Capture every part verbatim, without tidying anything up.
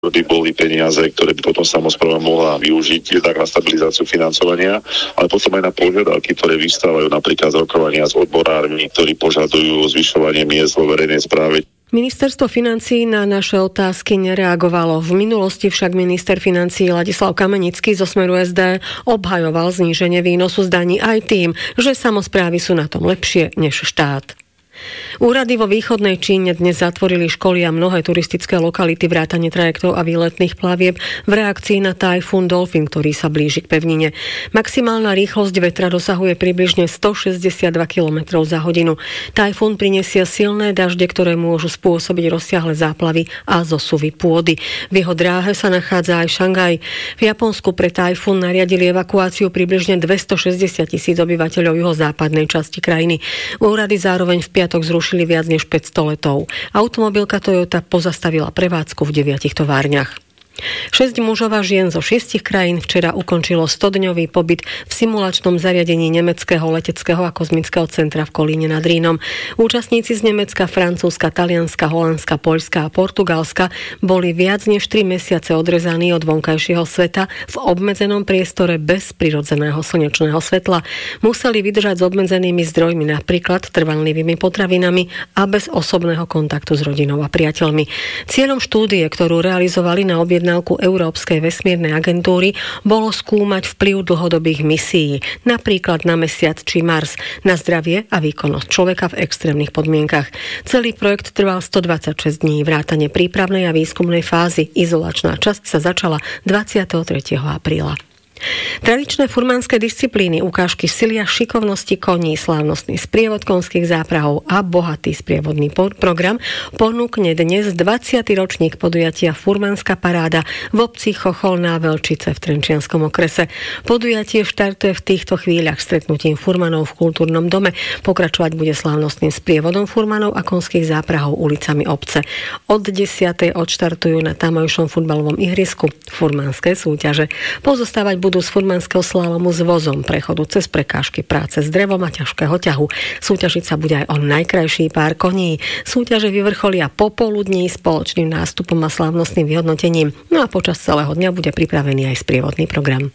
by boli peniaze, ktoré by potom samospráva mohla využiť tak na stabilizáciu financovania, ale potom aj na požiadavky, ktoré vystávajú napríklad z rokovania s odborármi, ktorí požadujú zvyšovanie miest vo verejnej správe. Ministerstvo financií na naše otázky nereagovalo. V minulosti však minister financií Ladislav Kamenický zo Smeru es dé obhajoval zníženie výnosu z daní aj tým, že samosprávy sú na tom lepšie než štát. Úrady vo východnej Číne dnes zatvorili školy a mnohé turistické lokality vrátane trajektov a výletných plavieb v reakcii na tajfún Dolphin, ktorý sa blíži k pevnine. Maximálna rýchlosť vetra dosahuje približne stošesťdesiatdva kilometrov za hodinu. Tajfún prinesie silné dažde, ktoré môžu spôsobiť rozsiahle záplavy a zosuvy pôdy. V jeho dráhe sa nachádza aj Šangaj. V Japonsku pre tajfún nariadili evakuáciu približne dvestošesťdesiat tisíc obyvateľov juhozápadnej časti krajiny. Úrady zároveň v piatok zrušili viac než päťsto letov. Automobilka Toyota pozastavila prevádzku v deviatich továrniach. Šesť mužov a žien zo šiestich krajín včera ukončilo stodňový pobyt v simulačnom zariadení nemeckého leteckého a kozmického centra v Kolíne nad Rínom. Účastníci z Nemecka, Francúzska, Talianska, Holandska, Poľska a Portugalska boli viac než tri mesiace odrezaní od vonkajšieho sveta v obmedzenom priestore bez prirodzeného slnečného svetla. Museli vydržať s obmedzenými zdrojmi, napríklad trvanlivými potravinami a bez osobného kontaktu s rodinou a priateľmi. Cieľom štúdie, ktorú realizovali na objednávku Európskej vesmírnej agentúry, bolo skúmať vplyv dlhodobých misií, napríklad na Mesiac či Mars, na zdravie a výkonnosť človeka v extrémnych podmienkach. Celý projekt trval stodvadsaťšesť dní, vrátane prípravnej a výskumnej fázy. Izolačná časť sa začala dvadsiateho tretieho apríla. Tradičné furmanské disciplíny, ukážky sily a šikovnosti koní, slávnostný sprievod konských záprahov a bohatý sprievodný po- program ponúkne dnes dvadsiaty ročník podujatia Furmanská paráda v obci Chocholná Veľčice v Trenčianskom okrese. Podujatie štartuje v týchto chvíľach stretnutím furmanov v kultúrnom dome. Pokračovať bude slávnostným sprievodom furmanov a konských záprahov ulicami obce. Od desiatej odštartujú na tamojšom futbalovom ihrisku furmanské súťaže. Pozostávať budú z furmanského slalomu s vozom, prechodu cez prekážky, práce s drevom a ťažkého ťahu. Súťažiť sa bude aj o najkrajší pár koní. Súťaže vyvrcholia popoludní spoločným nástupom a slávnostným vyhodnotením. No a počas celého dňa bude pripravený aj sprievodný program.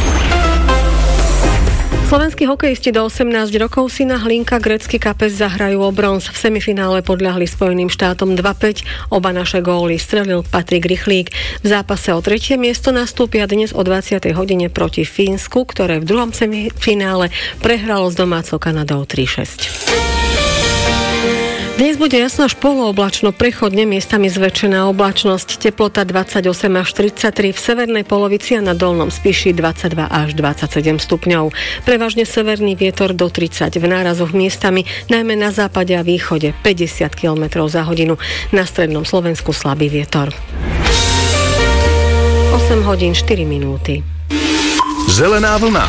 Slovenskí hokejisti do osemnásť rokov si na Hlinka grécky kapes zahrajú o bronz. V semifinále podľahli Spojeným štátom dva päť. Oba naše góly strelil Patrik Rychlík. V zápase o tretie miesto nastúpia dnes o dvadsiatej hodine proti Fínsku, ktoré v druhom semifinále prehralo s domácou Kanadou tri šesť. Dnes bude jasno až polooblačno, prechodne miestami zväčšená oblačnosť, teplota dvadsaťosem až tridsaťtri, v severnej polovici a na dolnom Spiši dvadsaťdva až dvadsaťsedem stupňov. Prevažne severný vietor do tridsať, v nárazoch miestami, najmä na západe a východe päťdesiat kilometrov za hodinu, na strednom Slovensku slabý vietor. osem hodín štyri minúty. Zelená vlna.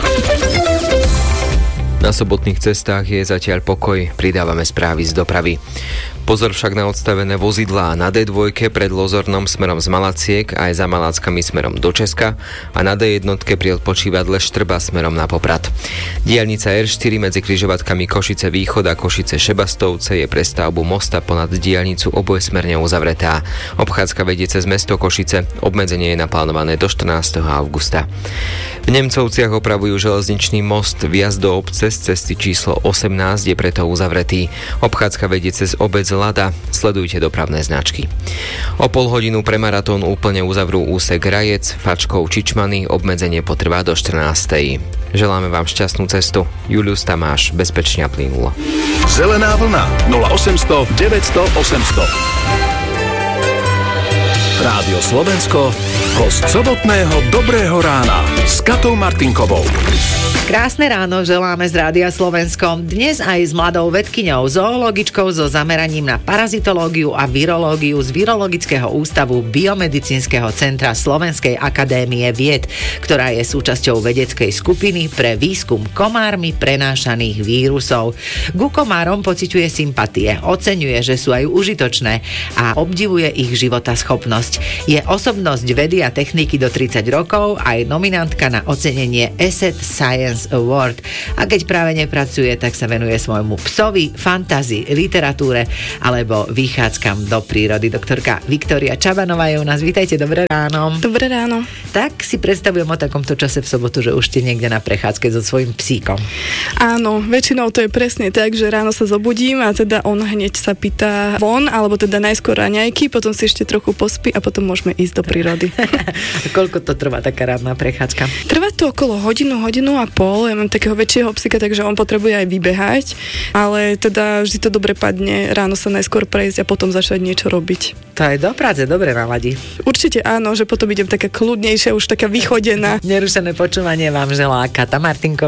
Na sobotných cestách je zatiaľ pokoj, pridávame správy z dopravy. Pozor však na odstavené vozidlá na dé dva pred Lozornom smerom z Malaciek aj za Maláckami smerom do Česka a na dé jedna pri odpočívadle Štrba smerom na Poprad. Diaľnica er štyri medzi križovatkami Košice Východ a Košice Šebastovce je pre stavbu mosta ponad diaľnicu obojsmerne uzavretá. Obchádzka vedie cez mesto Košice, obmedzenie je naplánované do štrnásteho augusta. V Nemcovciach opravujú železničný most, vjazd do obce z cesty číslo osemnásť je preto uzavretý. Obchádzka vedie cez obec Lada, sledujte dopravné značky. O pol hodinu pre maratón úplne uzavrú úsek Rajec, Fačkov, Čičmany, obmedzenie potrvá do štrnástej. Želáme vám šťastnú cestu. Julius Tamáš, bezpečne a plynulo. Zelená vlna nula osemsto deväťsto osemsto. Rádio Slovensko, host sobotného Dobrého rána s Katou Martinkovou. Krásne ráno želáme z Rádia Slovensko. Dnes aj s mladou vedkyňou, zoologičkou so zameraním na parazitológiu a virológiu z Virologického ústavu Biomedicínskeho centra Slovenskej akadémie vied, ktorá je súčasťou vedeckej skupiny pre výskum komármi prenášaných vírusov. Ku komárom pociťuje sympatie, oceňuje, že sú aj užitočné a obdivuje ich životaschopnosť. Je osobnosť vedy a techniky do tridsať rokov a je nominantka na ocenenie Asset Science Children's Award. A keď práve nepracuje, tak sa venuje svojmu psovi, fantázii, literatúre alebo vychádzkam do prírody. Doktorka Viktória Čabanová je u nás. Vítajte, dobré ráno. Dobré ráno. Tak si predstavujem o takomto čase v sobotu, že už ste niekde na prechádzke so svojím psíkom. Áno, väčšinou to je presne tak, že ráno sa zobudím a teda on hneď sa pýta von, alebo teda najskôr raňajky, potom si ešte trochu pospí a potom môžeme ísť do prírody. A koľko to trvá taká ranná prechádzka? Trvá to okolo hodinu, hodinu a pol. Ja mám takého väčšieho psíka, takže on potrebuje aj vybehať, ale teda vždy to dobre padne, ráno sa najskôr prejsť a potom začať niečo robiť. To aj do práce dobre naladí. Určite áno, že potom idem taká kľudnejšia, už taká vychodená. Nerušené počúvanie vám želá Kata Martinková.